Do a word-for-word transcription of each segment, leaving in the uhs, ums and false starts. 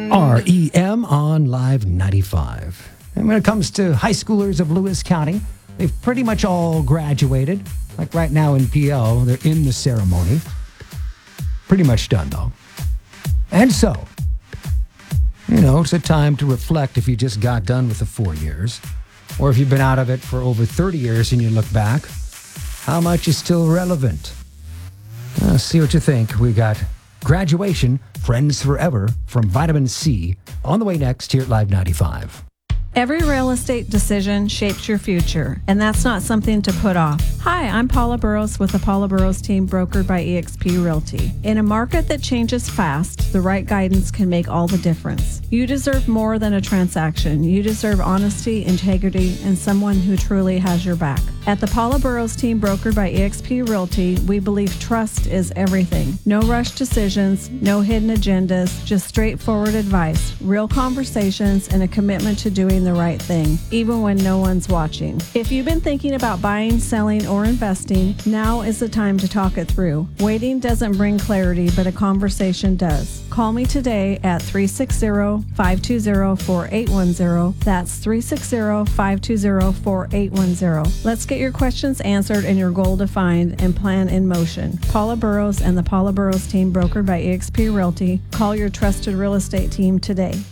R E M on Live ninety-five. And when it comes to high schoolers of Lewis County, they've pretty much all graduated. Like right now in P L, they're in the ceremony. Pretty much done, though. And so, you know, it's a time to reflect if you just got done with the four years, or if you've been out of it for over thirty years and you look back, how much is still relevant? Uh, see what you think. We got Graduation, Friends Forever from Vitamin C on the way next here at Live ninety-five. Every real estate decision shapes your future, and that's not something to put off. Hi, I'm Paula Burrows with the Paula Burrows team, brokered by E X P Realty. In a market that changes fast, the right guidance can make all the difference. You deserve more than a transaction. You deserve honesty, integrity, and someone who truly has your back. At the Paula Burrows team, brokered by E X P Realty, we believe trust is everything. No rush decisions, no hidden agendas, just straightforward advice, real conversations, and a commitment to doing the right thing, even when no one's watching. If you've been thinking about buying, selling, or investing, now is the time to talk it through. Waiting doesn't bring clarity, but a conversation does. Call me today at three six zero, five two zero, four eight one zero. That's three six zero, five two zero, four eight one zero. Let's get your questions answered and your goal defined and plan in motion. Paula Burrows and the Paula Burrows team, brokered by E X P Realty. Call your trusted real estate team today.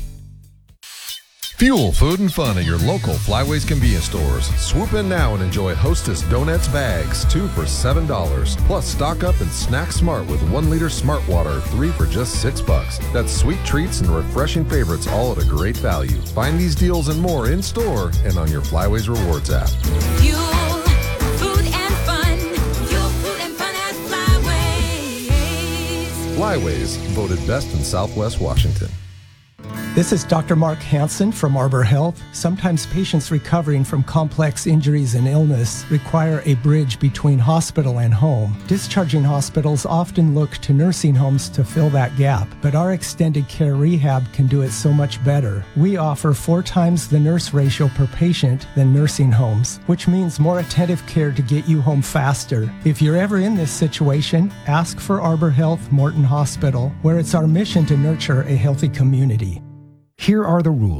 Fuel, food, and fun at your local Flyways convenience stores. Swoop in now and enjoy Hostess Donuts bags, two for seven dollars. Plus, stock up and snack smart with one liter Smart Water, three for just six bucks. That's sweet treats and refreshing favorites, all at a great value. Find these deals and more in store and on your Flyways Rewards app. Fuel, food, and fun. Fuel, food, and fun at Flyways. Flyways, voted best in Southwest Washington. This is Doctor Mark Hansen from Arbor Health. Sometimes patients recovering from complex injuries and illness require a bridge between hospital and home. Discharging hospitals often look to nursing homes to fill that gap, but our extended care rehab can do it so much better. We offer four times the nurse ratio per patient than nursing homes, which means more attentive care to get you home faster. If you're ever in this situation, ask for Arbor Health Morton Hospital, where it's our mission to nurture a healthy community. Here are the rules.